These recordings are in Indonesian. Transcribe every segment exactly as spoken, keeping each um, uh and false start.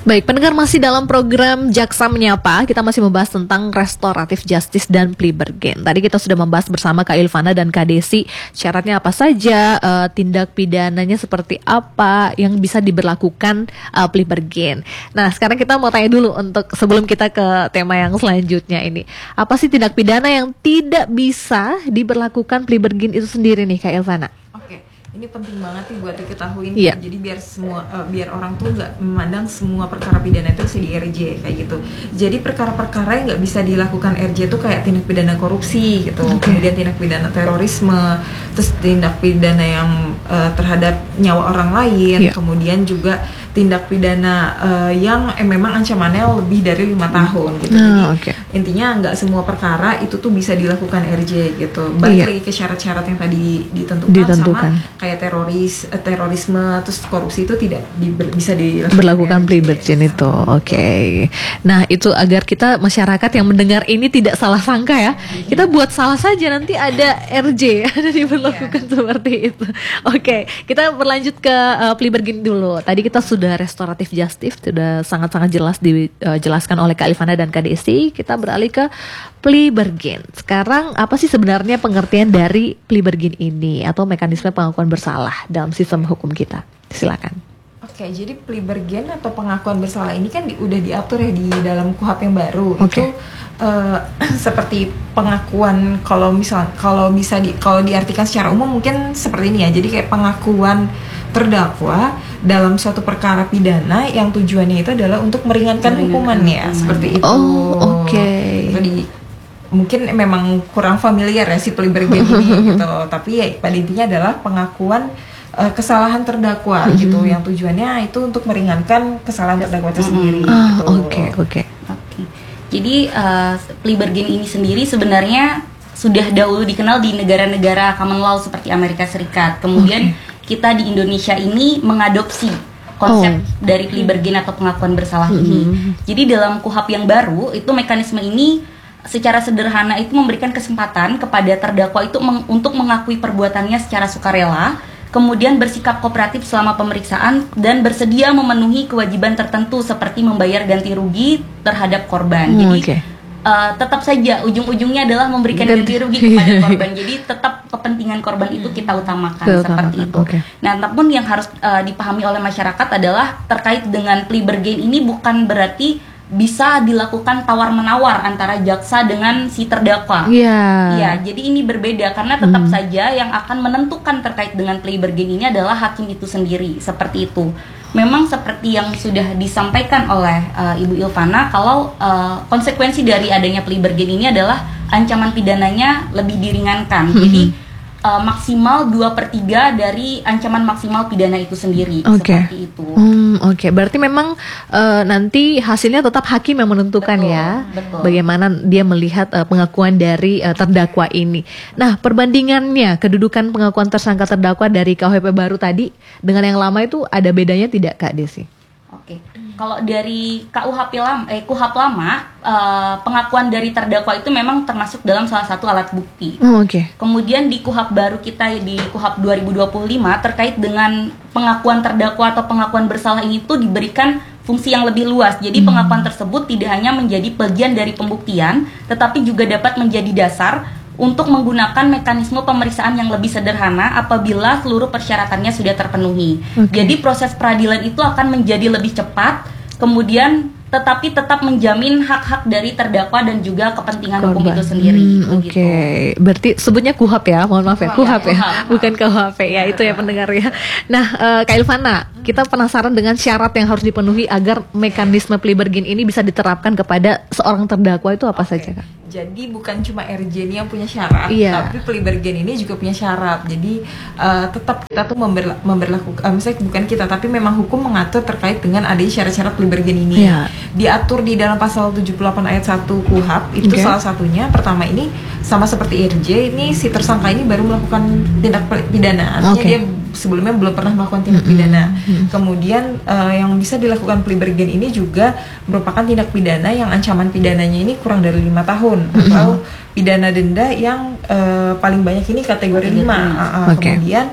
Baik, pendengar, masih dalam program Jaksa Menyapa. Kita masih membahas tentang restoratif justice dan plea bargain. Tadi kita sudah membahas bersama Kak Ilvana dan Kak Desi syaratnya apa saja, uh, tindak pidananya seperti apa yang bisa diberlakukan uh, plea bargain. Nah, sekarang kita mau tanya dulu untuk sebelum kita ke tema yang selanjutnya ini. Apa sih tindak pidana yang tidak bisa diberlakukan plea bargain itu sendiri nih, Kak Ilvana? Oke. Ini penting banget nih buat diketahui. Yeah. Jadi biar semua uh, biar orang tuh nggak memandang semua perkara pidana itu di R J kayak gitu. Jadi perkara-perkara yang nggak bisa dilakukan R J itu kayak tindak pidana korupsi gitu, okay. Kemudian tindak pidana terorisme, terus tindak pidana yang uh, terhadap nyawa orang lain, yeah. Kemudian juga tindak pidana uh, yang eh, memang ancamannya lebih dari lima tahun gitu. Oh, Jadi okay. Intinya nggak semua perkara itu tuh bisa dilakukan R J gitu. Balik yeah. lagi ke syarat-syarat yang tadi ditentukan, ditentukan. sama kayak teroris, eh, terorisme, terus korupsi itu tidak di, bisa dilakukan berlakukan plea bargain itu. Oke. Okay. Nah, itu agar kita masyarakat yang mendengar ini tidak salah sangka ya. Kita buat salah saja nanti ada R J ada diberlakukan yeah. seperti itu. Oke, okay. Kita berlanjut ke uh, plea bargain dulu. Tadi kita sudah restoratif justice, sudah sangat-sangat jelas dijelaskan uh, oleh Kak Ilvana dan Kak Desi. Kita beralih ke plea bargain. Sekarang apa sih sebenarnya pengertian dari plea bargain ini atau mekanisme pengakuan bersalah dalam sistem hukum kita? Silakan. Oke, jadi plea bargain atau pengakuan bersalah ini kan di, udah diatur ya di dalam K U H P yang baru. Okay. Itu uh, seperti pengakuan, kalau misal kalau bisa di kalau diartikan secara umum mungkin seperti ini ya. Jadi kayak pengakuan terdakwa dalam suatu perkara pidana yang tujuannya itu adalah untuk meringankan, meringankan hukumannya, hukuman. Seperti itu. Oh, oke. Okay. Jadi mungkin memang kurang familiar ya si plea bargain ini gitu. Tapi ya pada intinya adalah pengakuan uh, kesalahan terdakwa mm-hmm. gitu, yang tujuannya itu untuk meringankan kesalahan terdakwa itu sendiri. Oh, gitu. Oke, oke. Oke. Jadi uh, plea bargain ini sendiri sebenarnya sudah dahulu dikenal di negara-negara common law seperti Amerika Serikat. Kemudian okay. kita di Indonesia ini mengadopsi konsep oh. dari plea bargain atau pengakuan bersalah mm-hmm. ini. Jadi dalam K U H P yang baru itu mekanisme ini secara sederhana itu memberikan kesempatan kepada terdakwa itu meng, untuk mengakui perbuatannya secara sukarela, kemudian bersikap kooperatif selama pemeriksaan dan bersedia memenuhi kewajiban tertentu seperti membayar ganti rugi terhadap korban. Mm, Jadi okay. uh, tetap saja ujung-ujungnya adalah memberikan ganti rugi kepada korban. Jadi tetap kepentingan korban itu kita utamakan Kita seperti utamakan. itu. Okay. Nah, namun yang harus uh, dipahami oleh masyarakat adalah terkait dengan plea bargain ini bukan berarti bisa dilakukan tawar-menawar antara jaksa dengan si terdakwa. Iya. Yeah. Iya, jadi ini berbeda karena tetap mm. saja yang akan menentukan terkait dengan plea bargain ini adalah hakim itu sendiri, seperti itu. Memang seperti yang sudah disampaikan oleh uh, Ibu Ilvana, kalau uh, konsekuensi dari adanya plea bargain ini adalah ancaman pidananya lebih diringankan. Mm-hmm. Jadi Uh, maksimal dua per tiga dari ancaman maksimal pidana itu sendiri. Okay. Seperti itu. Hmm, Oke, okay. Berarti memang uh, nanti hasilnya tetap hakim yang menentukan. Betul, ya betul. Bagaimana dia melihat uh, pengakuan dari uh, terdakwa ini. Nah, perbandingannya kedudukan pengakuan tersangka terdakwa dari K U H P baru tadi dengan yang lama itu ada bedanya tidak, Kak Desi? Oke, kalau dari K U H P lama, eh, K U H P lama, uh, pengakuan dari terdakwa itu memang termasuk dalam salah satu alat bukti. Oh, Oke. Okay. Kemudian di K U H P baru kita di K U H P dua ribu dua puluh lima terkait dengan pengakuan terdakwa atau pengakuan bersalah ini tuh diberikan fungsi yang lebih luas. Jadi hmm. pengakuan tersebut tidak hanya menjadi bagian dari pembuktian, tetapi juga dapat menjadi dasar untuk menggunakan mekanisme pemeriksaan yang lebih sederhana apabila seluruh persyaratannya sudah terpenuhi. Okay. Jadi proses peradilan itu akan menjadi lebih cepat, kemudian tetapi tetap menjamin hak-hak dari terdakwa dan juga kepentingan korban. Hukum itu sendiri. Hmm, Oke, okay. Berarti sebutnya K U H P ya, mohon maaf ya, K U H P ya, bukan K U H P ya, itu ya pendengar ya. Nah, uh, Kak Ilvana, kita penasaran dengan syarat yang harus dipenuhi agar mekanisme plea bargain ini bisa diterapkan kepada seorang terdakwa itu apa okay. saja, Kak? Jadi bukan cuma R J ini yang punya syarat, iya. tapi plea bargain ini juga punya syarat. Jadi uh, tetap kita tuh memberla- memberlakukan, uh, misalnya bukan kita, tapi memang hukum mengatur terkait dengan adanya syarat-syarat plea bargain ini. Iya. Diatur di dalam pasal tujuh puluh delapan ayat satu K U H P itu okay. salah satunya. Pertama ini sama seperti R J, ini si tersangka ini baru melakukan tindak pidana, artinya okay. dia sebelumnya belum pernah melakukan tindak pidana. Mm-hmm. Kemudian uh, yang bisa dilakukan plea bargain ini juga merupakan tindak pidana yang ancaman pidananya ini kurang dari lima tahun mm-hmm. atau pidana denda yang uh, paling banyak ini kategori lima. Uh, uh, okay. Kemudian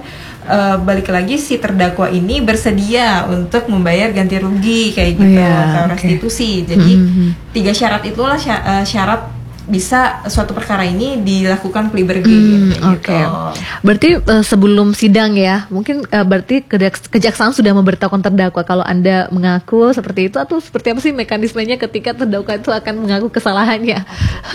uh, balik lagi si terdakwa ini bersedia untuk membayar ganti rugi kayak gitu Yeah, atau okay. restitusi. Jadi Mhm. tiga syarat itulah sya- uh, syarat bisa suatu perkara ini dilakukan plea bargain. Hmm, kayak oke. gitu. Berarti eh, sebelum sidang ya, mungkin eh, berarti kejaks- kejaksaan sudah memberitahukan terdakwa kalau Anda mengaku seperti itu, atau seperti apa sih mekanismenya ketika terdakwa itu akan mengaku kesalahannya?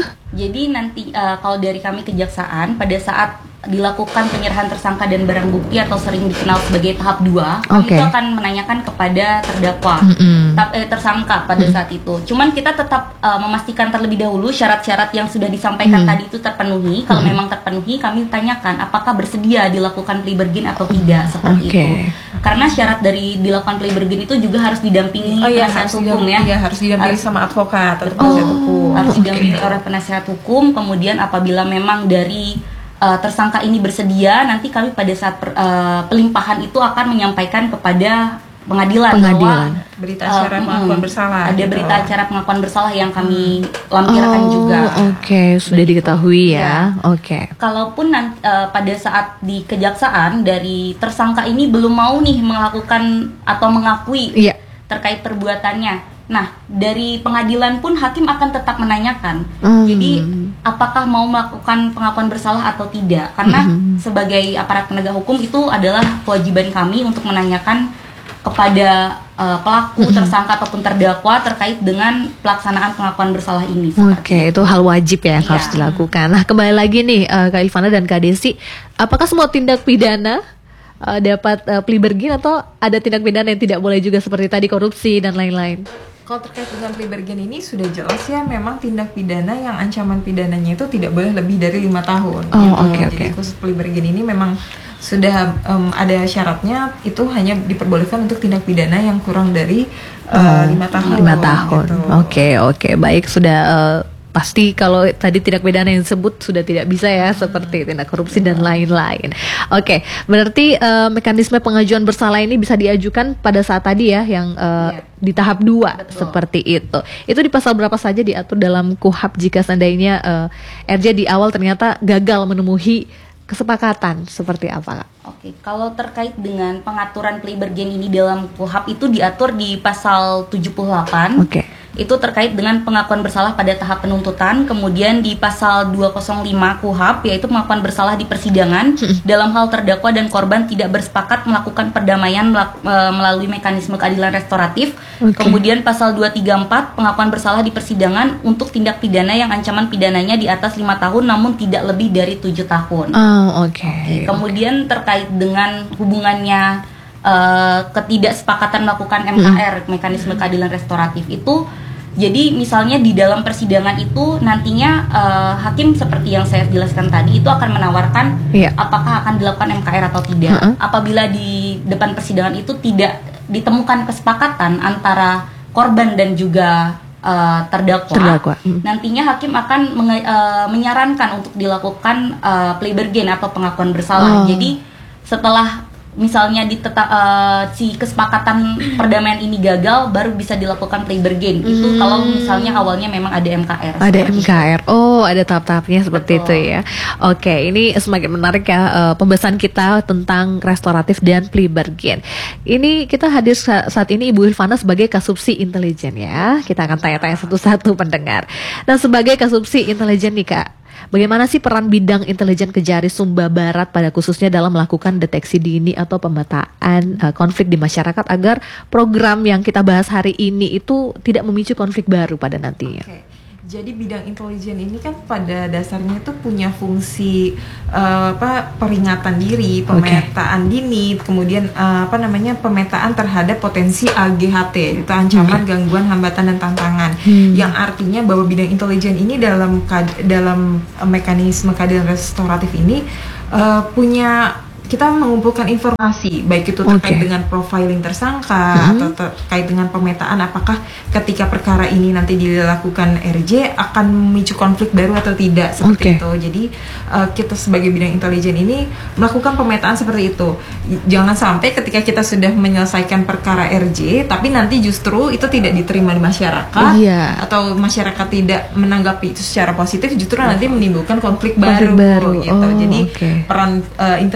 Jadi nanti uh, kalau dari kami kejaksaan pada saat dilakukan penyerahan tersangka dan barang bukti atau sering dikenal sebagai tahap dua, kami Oke. itu akan menanyakan kepada terdakwa, Mm-mm. tap- eh, tersangka pada saat itu. Cuman kita tetap uh, memastikan terlebih dahulu syarat-syarat yang sudah disampaikan Mm. tadi itu terpenuhi. Kalau memang terpenuhi, kami tanyakan apakah bersedia dilakukan plea bargain atau tidak seperti Oke. itu. Karena syarat dari dilakukan plea bargain itu juga harus didampingi Oh iya, penasihat harus hukum didampingi, ya. iya, harus didampingi Harus- sama advokat atau Betul. penasihat hukum. Harus Oke. didampingi oleh penasihat hukum. Kemudian apabila memang dari uh, tersangka ini bersedia, nanti kami pada saat per- uh, pelimpahan itu akan menyampaikan kepada pengadilan, Pengadilan. bahwa Berita uh, acara mm, pengakuan bersalah. ada gitu. berita acara pengakuan bersalah yang kami lampirkan Oh, juga. oke, sudah diketahui ya. Ya. Oke. Kalaupun nanti, uh, pada saat di kejaksaan dari tersangka ini belum mau nih melakukan atau mengakui Iya. terkait perbuatannya. Nah, dari pengadilan pun hakim akan tetap menanyakan. Hmm. Jadi, apakah mau melakukan pengakuan bersalah atau tidak? Karena Hmm. sebagai aparat penegak hukum itu adalah kewajiban kami untuk menanyakan kepada uh, pelaku, Hmm. tersangka ataupun terdakwa terkait dengan pelaksanaan pengakuan bersalah ini. Oke, itu hal wajib ya yang Iya. harus dilakukan. Nah, kembali lagi nih eh, Kak Ilvana dan Kak Desi, apakah semua tindak pidana eh, dapat eh, plea bargain, atau ada tindak pidana yang tidak boleh juga seperti tadi korupsi dan lain-lain? Kalau terkait dengan plea bargain ini sudah jelas ya, memang tindak pidana yang ancaman pidananya itu tidak boleh lebih dari lima tahun. Oh, gitu. oke, Jadi oke. khusus plea bargain ini memang sudah em, ada syaratnya, itu hanya diperbolehkan untuk tindak pidana yang kurang dari eh, Oh, lima tahun. lima tahun. gitu. Oke, oke, baik, sudah eh, pasti kalau tadi tindak pidana yang disebut sudah tidak bisa ya, seperti tindak korupsi dan lain-lain. Oke, berarti eh, mekanisme pengajuan bersalah ini bisa diajukan pada saat tadi ya, yang eh, Iya. di tahap dua Betul. seperti itu. Itu di pasal berapa saja diatur dalam KUHAP jika seandainya eh, R J di awal ternyata gagal memenuhi kesepakatan, seperti apa, Kak? Oke, kalau terkait dengan pengaturan plea bargain ini dalam KUHAP itu diatur di pasal tujuh puluh delapan. Oke. Itu terkait dengan pengakuan bersalah pada tahap penuntutan. Kemudian di pasal dua nol lima KUHAP, yaitu pengakuan bersalah di persidangan dalam hal terdakwa dan korban tidak bersepakat melakukan perdamaian melak- e, melalui mekanisme keadilan restoratif. Oke. Kemudian pasal dua tiga empat pengakuan bersalah di persidangan untuk tindak pidana yang ancaman pidananya di atas lima tahun namun tidak lebih dari tujuh tahun. Oh, oke. Kemudian terkait dengan hubungannya eh, ketidaksepakatan melakukan M K R, mekanisme keadilan restoratif itu, jadi misalnya di dalam persidangan itu nantinya eh, hakim seperti yang saya jelaskan tadi itu akan menawarkan Iya. apakah akan dilakukan M K R atau tidak. Heeh. Apabila di depan persidangan itu tidak ditemukan kesepakatan antara korban dan juga eh, terdakwa, Terdakwa. Mm. nantinya hakim akan menge- eh, menyarankan untuk dilakukan eh, plea bargain atau pengakuan bersalah. Oh. Jadi setelah misalnya diteta- eh, si kesepakatan perdamaian ini gagal, baru bisa dilakukan plea bargain. Itu Hmm. kalau misalnya awalnya memang ada M K R. Ada seperti M K R. Oh, ada tahap-tahapnya seperti Betul. itu ya. Oke, ini semakin menarik ya eh, pembahasan kita tentang restoratif dan plea bargain. Ini kita hadir sa- saat ini Ibu Ilvana sebagai Kasubsi Intelijen ya. Kita akan tanya-tanya satu-satu pendengar. Nah, sebagai Kasubsi Intelijen nih Kak, bagaimana sih peran bidang intelijen Kejari Sumba Barat pada khususnya dalam melakukan deteksi dini atau pemetaan eh, konflik di masyarakat agar program yang kita bahas hari ini itu tidak memicu konflik baru pada nantinya? Oke. Jadi bidang intelijen ini kan pada dasarnya itu punya fungsi eh, apa peringatan diri, pemetaan dini, kemudian eh, apa namanya pemetaan terhadap potensi A G H T, itu ancaman, gangguan, hambatan dan tantangan. Hmm. Yang artinya bahwa bidang intelijen ini dalam kad- dalam eh, mekanisme keadilan restoratif ini eh, punya kita mengumpulkan informasi baik itu terkait Oke. dengan profiling tersangka Mhm. atau terkait dengan pemetaan apakah ketika perkara ini nanti dilakukan R J akan memicu konflik baru atau tidak Oke. seperti itu. Jadi uh, kita sebagai bidang intelijen ini melakukan pemetaan seperti itu. I- Jangan sampai ketika kita sudah menyelesaikan perkara R J tapi nanti justru itu tidak diterima di masyarakat Iya. atau masyarakat tidak menanggapi itu secara positif, justru nanti menimbulkan konflik, Konflik baru, baru. gitu. Oh, Jadi oke. peran uh, intelijen itu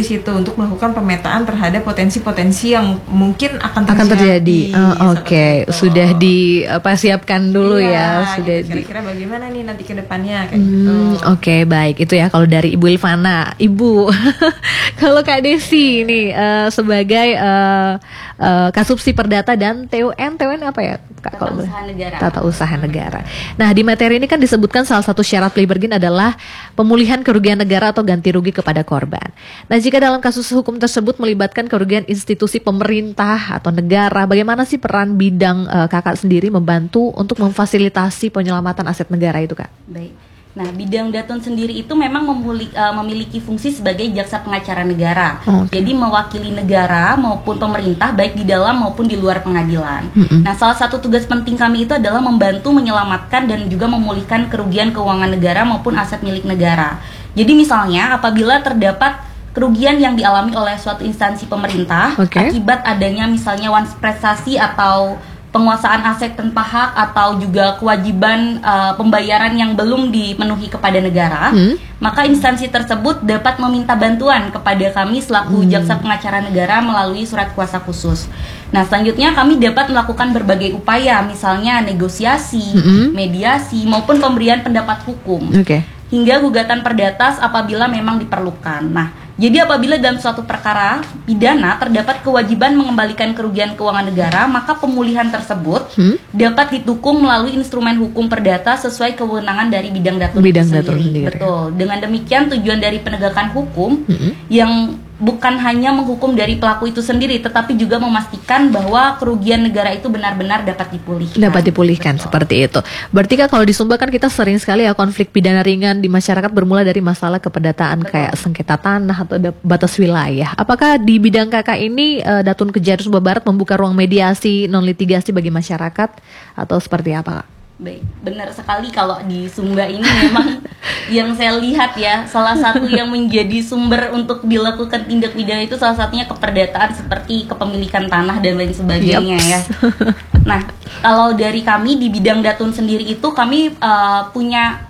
di situ untuk melakukan pemetaan terhadap potensi-potensi yang mungkin akan terjadi. Akan terjadi. Oh, Oke, okay. Sudah di apa siapkan dulu iya, ya, sudah gitu. Kira-kira di... bagaimana nih nanti ke depannya kayak hmm, gitu. Oke, okay, baik. Itu ya kalau dari Ibu Ilvana. Ibu, kalau Kak Desi ini uh, sebagai uh, uh, Kasubsi Perdata dan T U N, T U N apa ya? Kak, Tata Usaha Negara. Tata Usaha Negara. Nah, di materi ini kan disebutkan salah satu syarat plea bargain adalah pemulihan kerugian negara atau ganti rugi kepada korban. Nah, jika dalam kasus hukum tersebut melibatkan kerugian institusi pemerintah atau negara, bagaimana sih peran bidang uh, Kakak sendiri membantu untuk memfasilitasi penyelamatan aset negara itu, Kak? Baik. Nah, bidang Datun sendiri itu memang memiliki, uh, memiliki fungsi sebagai jaksa pengacara negara. Oh, okay. Jadi mewakili negara maupun pemerintah baik di dalam maupun di luar pengadilan. Mm-hmm. Nah, salah satu tugas penting kami itu adalah membantu menyelamatkan dan juga memulihkan kerugian keuangan negara maupun aset milik negara. Jadi misalnya apabila terdapat kerugian yang dialami oleh suatu instansi pemerintah okay. akibat adanya misalnya wanis prestasi atau penguasaan aset tanpa hak atau juga kewajiban uh, pembayaran yang belum dipenuhi kepada negara, hmm. maka instansi tersebut dapat meminta bantuan kepada kami selaku hmm. jaksa pengacara negara melalui surat kuasa khusus. Nah, selanjutnya kami dapat melakukan berbagai upaya, misalnya negosiasi, hmm. mediasi, maupun pemberian pendapat hukum. Okay. Hingga gugatan perdata apabila memang diperlukan. Nah, jadi apabila dalam suatu perkara pidana terdapat kewajiban mengembalikan kerugian keuangan negara, maka pemulihan tersebut hmm? dapat ditukung melalui instrumen hukum perdata sesuai kewenangan dari bidang Datun bidang sendiri. Datun sendiri. Betul. Dengan demikian tujuan dari penegakan hukum hmm? yang bukan hanya menghukum dari pelaku itu sendiri, tetapi juga memastikan bahwa kerugian negara itu benar-benar dapat dipulihkan. Dapat dipulihkan. Betul. Seperti itu. Berarti kan kalau di Sumba kan kita sering sekali ya konflik pidana ringan di masyarakat bermula dari masalah keperdataan. Betul. Kayak sengketa tanah atau batas wilayah. Apakah di bidang Kakak ini uh, Datun Kejari Sumba Barat membuka ruang mediasi non litigasi bagi masyarakat atau seperti apa, Kak? Baik, benar sekali kalau di Sumba ini memang yang saya lihat ya, salah satu yang menjadi sumber untuk dilakukan tindak pidana itu salah satunya keperdataan seperti kepemilikan tanah dan lain sebagainya. Yep. Ya. Nah, kalau dari kami di bidang Datun sendiri itu kami uh, punya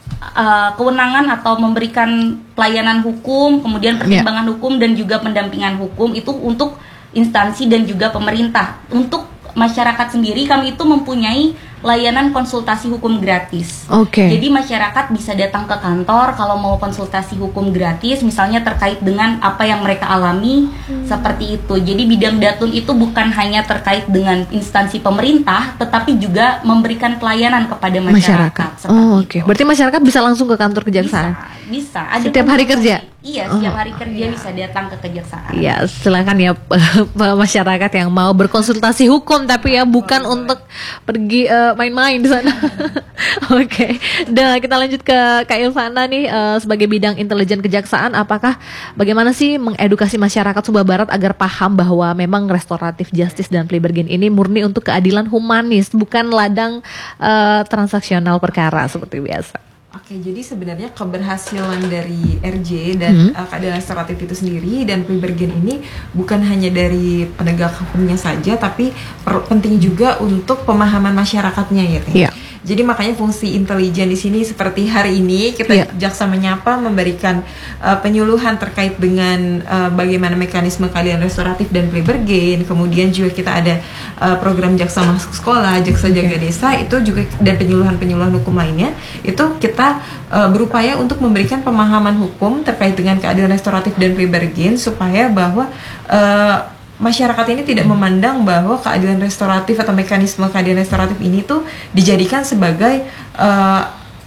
uh, kewenangan atau memberikan pelayanan hukum, kemudian pertimbangan yeah. hukum dan juga pendampingan hukum itu untuk instansi dan juga pemerintah. Untuk masyarakat sendiri kami itu mempunyai layanan konsultasi hukum gratis. Oke. Okay. Jadi masyarakat bisa datang ke kantor kalau mau konsultasi hukum gratis, misalnya terkait dengan apa yang mereka alami, hmm. seperti itu. Jadi bidang Datun itu bukan hanya terkait dengan instansi pemerintah, tetapi juga memberikan pelayanan kepada masyarakat. masyarakat. Oh, oke. Okay. Berarti masyarakat bisa langsung ke kantor kejaksaan. Bisa. bisa. Ada setiap hari kerja. Iya, setiap hari oh, kerja iya. bisa datang ke kejaksaan. Iya, silakan ya masyarakat yang mau berkonsultasi hukum, tapi ya bukan oh, untuk pergi uh, main-main di sana. Oke, okay. Dan kita lanjut ke Kak Ilvana nih uh, sebagai bidang intelijen kejaksaan. Apakah bagaimana sih mengedukasi masyarakat Sumba Barat agar paham bahwa memang restoratif justice dan plea bargain ini murni untuk keadilan humanis, bukan ladang uh, transaksional perkara seperti biasa? Oke, jadi sebenarnya keberhasilan dari R J dan hmm. uh, keadilan restoratif itu sendiri dan plea bargain ini bukan hanya dari penegak hukumnya saja, tapi per- penting juga untuk pemahaman masyarakatnya ya. Yeah. Jadi makanya fungsi intelijen di sini seperti hari ini kita yeah. jaksa menyapa memberikan uh, penyuluhan terkait dengan uh, bagaimana mekanisme keadilan restoratif dan plea bargain. Kemudian juga kita ada uh, program jaksa masuk sekolah, jaksa jaga yeah. desa itu juga dan penyuluhan-penyuluhan hukum lainnya. Itu kita uh, berupaya untuk memberikan pemahaman hukum terkait dengan keadilan restoratif dan plea bargain supaya bahwa uh, masyarakat ini tidak memandang bahwa keadilan restoratif atau mekanisme keadilan restoratif ini tuh dijadikan sebagai uh,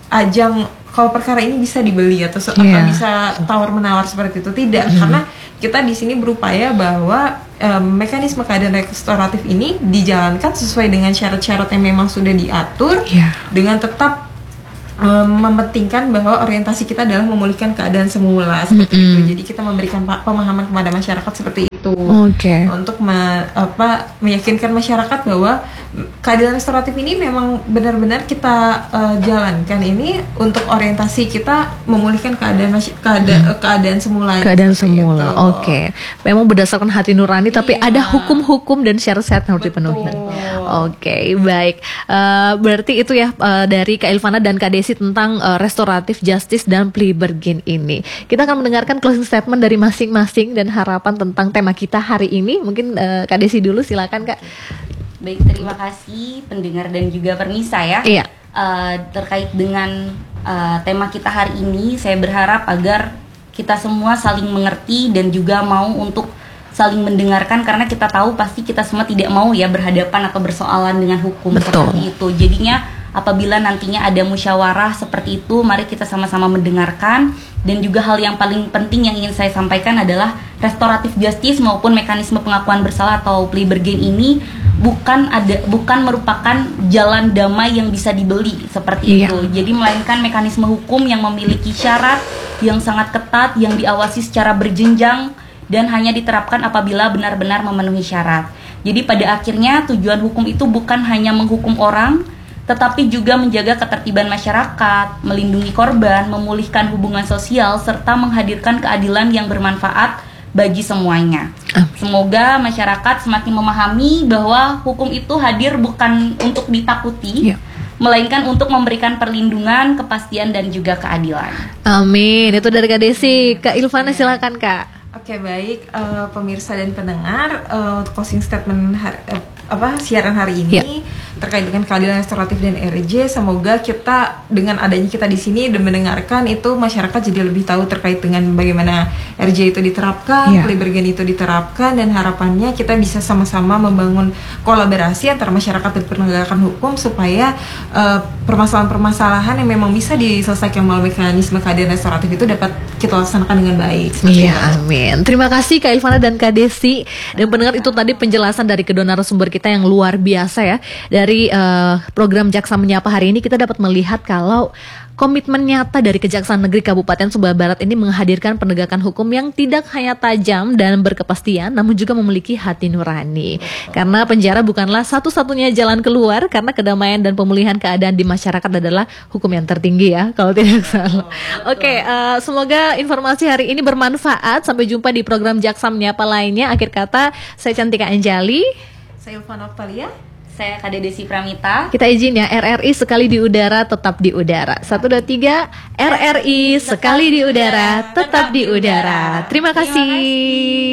ajang kalau perkara ini bisa dibeli atau, yeah. atau bisa tawar-menawar seperti itu. Tidak, mm-hmm. karena kita di sini berupaya bahwa um, mekanisme keadilan restoratif ini dijalankan sesuai dengan syarat-syarat yang memang sudah diatur, yeah. dengan tetap Um, mementingkan bahwa orientasi kita adalah memulihkan keadaan semula seperti mm-hmm. itu. Jadi kita memberikan pa- pemahaman kepada masyarakat seperti itu. Okay. Untuk me- apa, meyakinkan masyarakat bahwa keadilan restoratif ini memang benar-benar kita uh, jalankan ini untuk orientasi kita memulihkan keadaan masy- keada- keadaan semula. Keadaan semula. Oke. Okay. Memang berdasarkan hati nurani, tapi iya. ada hukum-hukum dan syarat-syarat yang harus dipenuhi. Oke, okay, baik. Uh, berarti itu ya uh, dari Kak Ilvana dan Kak Desi tentang uh, restoratif justice dan plea bargain ini. Kita akan mendengarkan closing statement dari masing-masing dan harapan tentang tema kita hari ini. Mungkin uh, Kak Desi dulu, silakan Kak. Baik, terima kasih pendengar dan juga Permisa ya. Iya. Uh, terkait dengan uh, tema kita hari ini, saya berharap agar kita semua saling mengerti dan juga mau untuk saling mendengarkan, karena kita tahu pasti kita semua tidak mau ya berhadapan atau bersoalan dengan hukum. Betul. Seperti itu. Jadinya apabila nantinya ada musyawarah seperti itu, mari kita sama-sama mendengarkan. Dan juga hal yang paling penting yang ingin saya sampaikan adalah restoratif justice maupun mekanisme pengakuan bersalah atau plea bargain ini bukan ada bukan merupakan jalan damai yang bisa dibeli seperti iya. itu. Jadi melainkan mekanisme hukum yang memiliki syarat yang sangat ketat, yang diawasi secara berjenjang dan hanya diterapkan apabila benar-benar memenuhi syarat. Jadi pada akhirnya tujuan hukum itu bukan hanya menghukum orang, tetapi juga menjaga ketertiban masyarakat, melindungi korban, memulihkan hubungan sosial, serta menghadirkan keadilan yang bermanfaat bagi semuanya. Amin. Semoga masyarakat semakin memahami bahwa hukum itu hadir bukan untuk ditakuti, ya. melainkan untuk memberikan perlindungan, kepastian, dan juga keadilan. Amin. Itu dari Kak Desi. Kak Ilvana silakan Kak. Oke, baik, uh, pemirsa dan pendengar, uh, closing statement hari, uh, apa siaran hari ini ya. terkait dengan keadilan restoratif dan R J. Semoga kita dengan adanya kita di sini dan mendengarkan itu, masyarakat jadi lebih tahu terkait dengan bagaimana R J itu diterapkan, ya. plea bargain itu diterapkan, dan harapannya kita bisa sama-sama membangun kolaborasi antara masyarakat dan penegakan hukum supaya uh, permasalahan-permasalahan yang memang bisa diselesaikan melalui mekanisme keadilan restoratif itu dapat kita laksanakan dengan baik. Iya, amin. Terima kasih Kak Ilvana dan Kak Desi. Dan pendengar, itu tadi penjelasan dari kedua narasumber kita yang luar biasa ya. Dari uh, program Jaksa Menyapa hari ini kita dapat melihat kalau komitmen nyata dari Kejaksaan Negeri Kabupaten Sumbawa Barat ini menghadirkan penegakan hukum yang tidak hanya tajam dan berkepastian, namun juga memiliki hati nurani. Karena penjara bukanlah satu-satunya jalan keluar, karena kedamaian dan pemulihan keadaan di masyarakat adalah hukum yang tertinggi ya, kalau tidak salah. Oke, okay, uh, semoga informasi hari ini bermanfaat. Sampai jumpa di program Jaksa Menyapa lainnya. Akhir kata, saya Cantika Anjali. Saya Ilvana Oktalia. Saya Kak Desi Pramita. Kita izin ya, R R I sekali di udara tetap di udara. Satu, dua, tiga, R R I sekali di udara tetap di udara. Terima kasih.